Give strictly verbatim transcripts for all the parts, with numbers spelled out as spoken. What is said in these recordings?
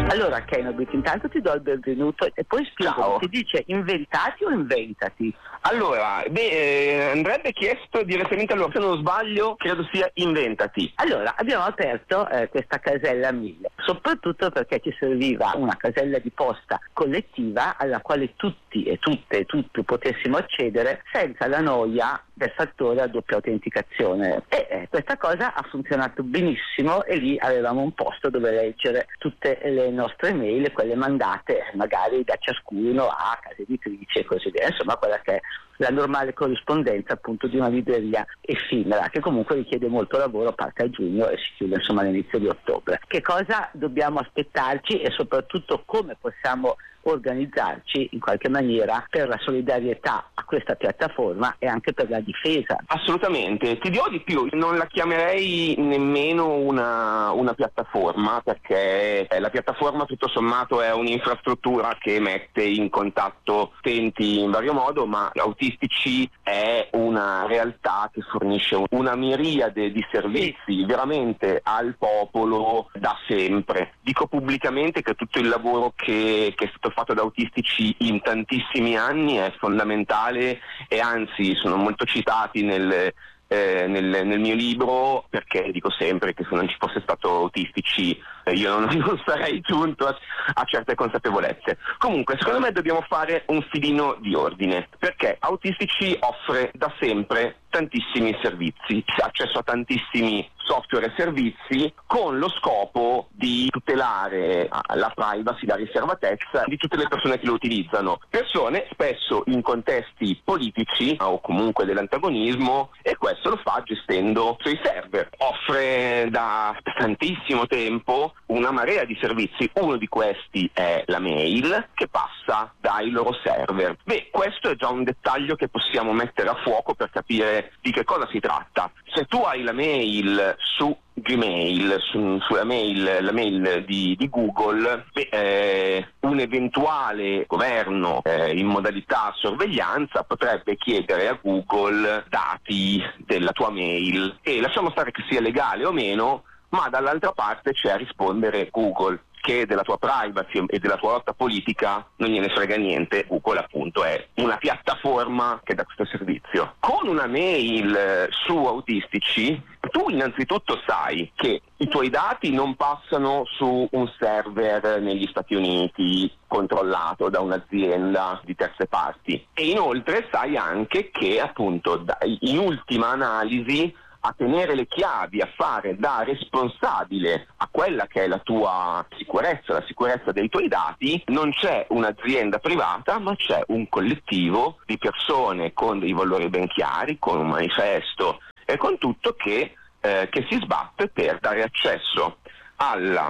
Allora Kenobit, intanto ti do il benvenuto e poi spiego. Ciao. Si dice inventati o inventati? Allora, beh, eh, andrebbe chiesto direttamente, allora, se non sbaglio, credo sia inventati. Allora, abbiamo aperto eh, questa casella mille, soprattutto perché ci serviva una casella di posta collettiva alla quale tutti e tutte e tutti potessimo accedere senza la noia del fattore a doppia autenticazione. E eh, questa cosa ha funzionato benissimo e lì avevamo un posto dove leggere tutte le nostre mail, quelle mandate magari da ciascuno a casa editrice e così via, insomma quella che è la normale corrispondenza appunto di una libreria effimera che comunque richiede molto lavoro, parte a giugno e si chiude insomma all'inizio di ottobre. Che cosa dobbiamo aspettarci e soprattutto come possiamo organizzarci in qualche maniera per la solidarietà a questa piattaforma e anche per la difesa? Assolutamente, ti dirò di più, non la chiamerei nemmeno una, una piattaforma, perché la piattaforma tutto sommato è un'infrastruttura che mette in contatto utenti in vario modo, ma Autistici è una realtà che fornisce una miriade di servizi veramente al popolo da sempre. Dico pubblicamente che tutto il lavoro che, che è stato fatto da Autistici in tantissimi anni è fondamentale e anzi sono molto citati nel, eh, nel, nel mio libro, perché dico sempre che se non ci fosse stato Autistici eh, io non, non sarei giunto a, a certe consapevolezze. Comunque secondo me dobbiamo fare un filino di ordine, perché Autistici offre da sempre tantissimi servizi, accesso a tantissimi software e servizi con lo scopo di tutelare la privacy, la riservatezza di tutte le persone che lo utilizzano, persone spesso in contesti politici o comunque dell'antagonismo, e questo lo fa gestendo sui server. Offre da tantissimo tempo una marea di servizi, uno di questi è la mail che passa dai loro server. Beh, questo è già un dettaglio che possiamo mettere a fuoco per capire di che cosa si tratta. Se tu hai la mail su Gmail, su, sulla mail, la mail di, di Google, beh, eh, un eventuale governo eh, in modalità sorveglianza potrebbe chiedere a Google dati della tua mail, e lasciamo stare che sia legale o meno, ma dall'altra parte c'è a rispondere Google, che della tua privacy e della tua lotta politica non gliene frega niente. Google appunto è una piattaforma che dà questo servizio. Con una mail su Autistici tu innanzitutto sai che i tuoi dati non passano su un server negli Stati Uniti controllato da un'azienda di terze parti, e inoltre sai anche che appunto in ultima analisi a tenere le chiavi, a fare da responsabile a quella che è la tua sicurezza, la sicurezza dei tuoi dati, non c'è un'azienda privata, ma c'è un collettivo di persone con dei valori ben chiari, con un manifesto e con tutto che, eh, che si sbatte per dare accesso alla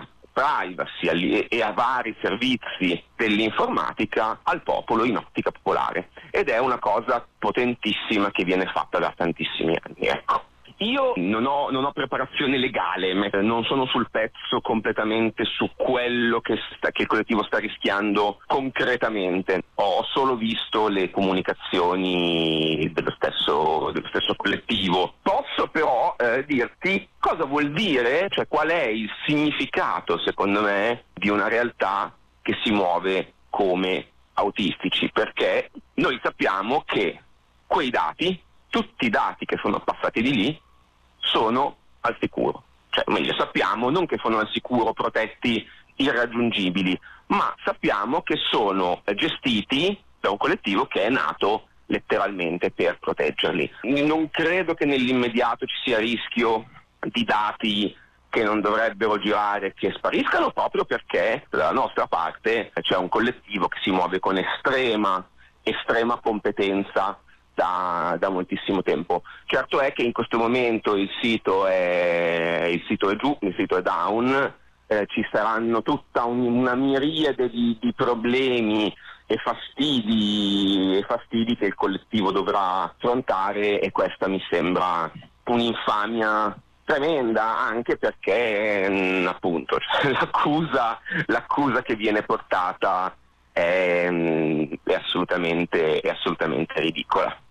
privacy e a vari servizi dell'informatica al popolo in ottica popolare, ed è una cosa potentissima che viene fatta da tantissimi anni, ecco. Io non ho, non ho preparazione legale, non sono sul pezzo completamente su quello che, sta, che il collettivo sta rischiando concretamente. Ho solo visto le comunicazioni dello stesso, dello stesso collettivo. Posso però eh, dirti cosa vuol dire, cioè qual è il significato, secondo me, di una realtà che si muove come Autistici, perché noi sappiamo che quei dati, tutti i dati che sono passati di lì, sono al sicuro. Cioè, meglio, sappiamo non che sono al sicuro protetti irraggiungibili, ma sappiamo che sono gestiti da un collettivo che è nato letteralmente per proteggerli. Non credo che nell'immediato ci sia rischio di dati che non dovrebbero girare, che spariscano, proprio perché dalla nostra parte c'è un collettivo che si muove con estrema, estrema competenza Da, da moltissimo tempo. Certo è che in questo momento il sito è, il sito è giù, il sito è down, eh, ci saranno tutta un, una miriade di, di problemi e fastidi, e fastidi che il collettivo dovrà affrontare, e questa mi sembra un'infamia tremenda, anche perché mh, appunto cioè, l'accusa, l'accusa che viene portata è, mh, è assolutamente, è assolutamente ridicola.